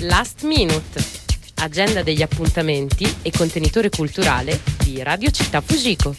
Last Minute, agenda degli appuntamenti e contenitore culturale di Radio Città Fujiko.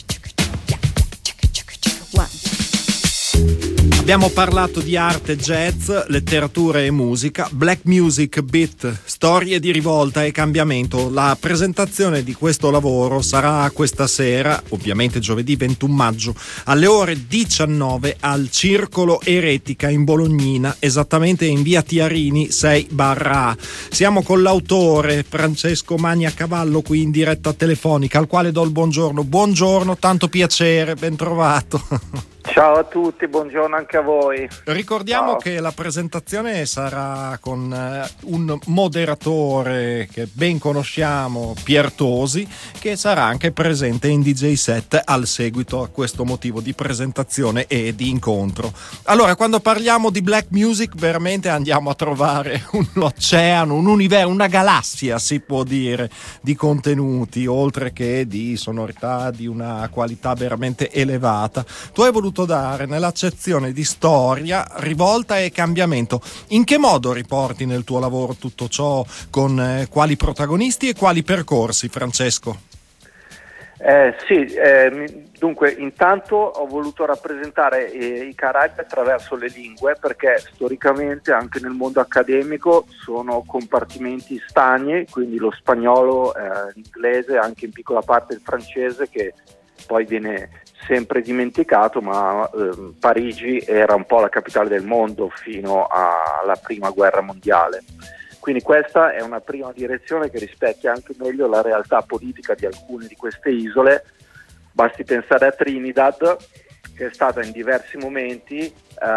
Abbiamo parlato di arte, jazz, letteratura e musica, black music, beat, storie di rivolta e cambiamento. La presentazione di questo lavoro sarà questa sera, ovviamente giovedì 21 maggio, alle ore 19 al Circolo Eretica in Bolognina, esattamente in via Tiarini 6/A. Siamo con l'autore Francesco Magnacavallo qui in diretta telefonica, al quale do il buongiorno. Buongiorno, tanto piacere, ben trovato. Ciao a tutti, buongiorno anche a voi. Ricordiamo che la presentazione sarà con un moderatore che ben conosciamo, Pier Tosi, che sarà anche presente in DJ set al seguito a questo motivo di presentazione e di incontro. Allora, quando parliamo di black music veramente andiamo a trovare un oceano, un universo, una galassia si può dire, di contenuti, oltre che di sonorità di una qualità veramente elevata. Tu hai voluto dare nell'accezione di storia, rivolta e cambiamento. In che modo riporti nel tuo lavoro tutto ciò, con quali protagonisti e quali percorsi, Francesco? Dunque intanto ho voluto rappresentare i Caraibi attraverso le lingue, perché storicamente anche nel mondo accademico sono compartimenti stagni, quindi lo spagnolo, l'inglese, anche in piccola parte il francese, che poi viene sempre dimenticato, ma Parigi era un po' la capitale del mondo fino alla prima guerra mondiale. Quindi questa è una prima direzione che rispecchia anche meglio la realtà politica di alcune di queste isole. Basti pensare a Trinidad, che è stata in diversi momenti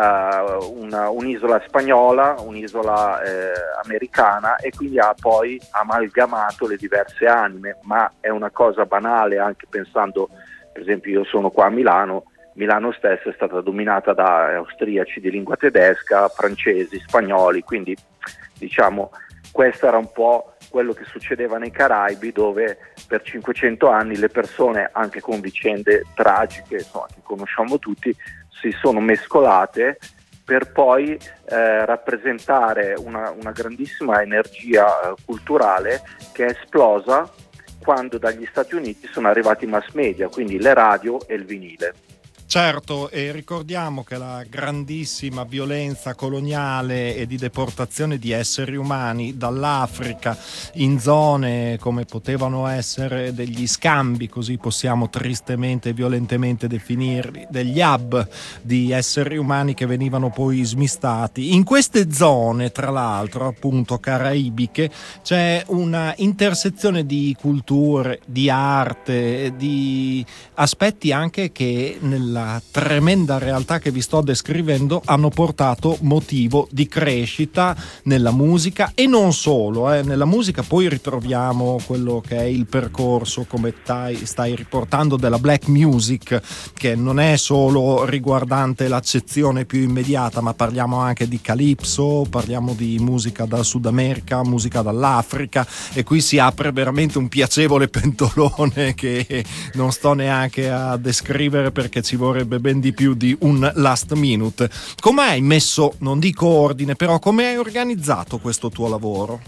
un'isola spagnola, un'isola americana, e quindi ha poi amalgamato le diverse anime, ma è una cosa banale anche pensando. Per esempio, io sono qua a Milano stessa è stata dominata da austriaci di lingua tedesca, francesi, spagnoli, quindi diciamo questo era un po' quello che succedeva nei Caraibi, dove per 500 anni le persone, anche con vicende tragiche, insomma, che conosciamo tutti, si sono mescolate per poi rappresentare una grandissima energia culturale che è esplosa quando dagli Stati Uniti sono arrivati i mass media, quindi le radio e il vinile. Certo, e ricordiamo che la grandissima violenza coloniale e di deportazione di esseri umani dall'Africa in zone come potevano essere degli scambi, così possiamo tristemente e violentemente definirli, degli hub di esseri umani che venivano poi smistati. In queste zone, tra l'altro, appunto caraibiche, c'è una intersezione di culture, di arte, di aspetti anche che nella tremenda realtà che vi sto descrivendo hanno portato motivo di crescita nella musica, e non solo, nella musica poi ritroviamo quello che è il percorso, come stai riportando, della black music, che non è solo riguardante l'accezione più immediata, ma parliamo anche di calypso, parliamo di musica dal Sud America, musica dall'Africa, e qui si apre veramente un piacevole pentolone che non sto neanche a descrivere perché ci vorrebbe ben di più di un last minute. Come hai messo, non dico ordine, però come hai organizzato questo tuo lavoro?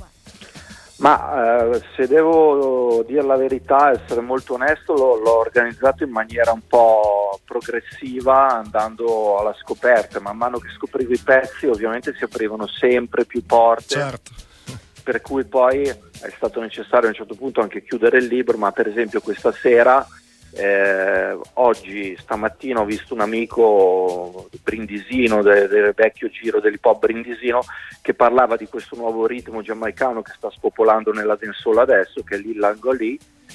Ma se devo dire la verità, essere molto onesto, l'ho organizzato in maniera un po' progressiva, andando alla scoperta. Man mano che scoprivo i pezzi, ovviamente si aprivano sempre più porte. Certo. Per cui poi è stato necessario a un certo punto anche chiudere il libro, ma per esempio questa sera, stamattina ho visto un amico brindisino del vecchio giro dell'hip hop brindisino, che parlava di questo nuovo ritmo giamaicano che sta spopolando nella dancehall adesso, che è l'Illangoli,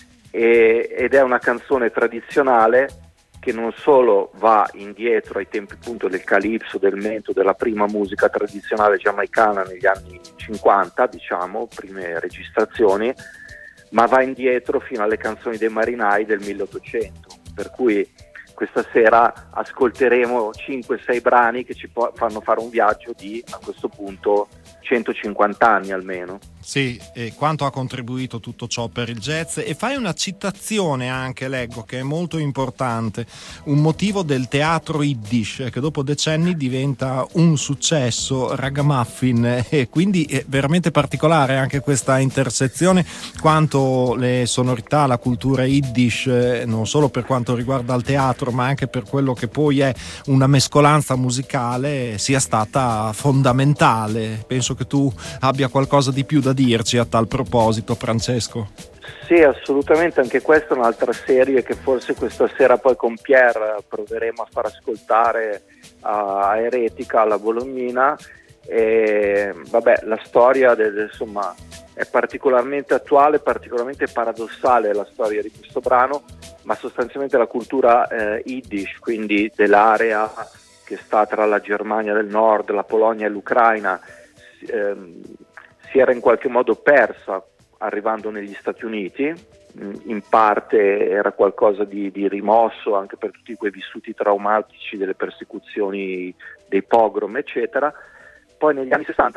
ed è una canzone tradizionale che non solo va indietro ai tempi appunto del calypso, del mento, della prima musica tradizionale giamaicana negli anni 50, diciamo, prime registrazioni, ma va indietro fino alle canzoni dei marinai del 1800, per cui questa sera ascolteremo 5-6 brani che ci fanno fare un viaggio di, a questo punto, 150 anni almeno. Sì, e quanto ha contribuito tutto ciò per il jazz. E fai una citazione anche, leggo, che è molto importante, un motivo del teatro Yiddish che dopo decenni diventa un successo ragamuffin, e quindi è veramente particolare anche questa intersezione, quanto le sonorità, la cultura Yiddish, non solo per quanto riguarda il teatro ma anche per quello che poi è una mescolanza musicale, sia stata fondamentale. Penso che tu abbia qualcosa di più da dirci a tal proposito, Francesco. Sì, assolutamente, anche questa è un'altra serie che forse questa sera poi con Pierre proveremo a far ascoltare a Eretica, alla Bolognina. E vabbè, la storia insomma è particolarmente attuale, particolarmente paradossale la storia di questo brano, ma sostanzialmente la cultura Yiddish, quindi dell'area che sta tra la Germania del Nord, la Polonia e l'Ucraina, si era in qualche modo persa arrivando negli Stati Uniti. In parte era qualcosa di rimosso anche per tutti quei vissuti traumatici delle persecuzioni, dei pogrom eccetera. Poi negli anni 60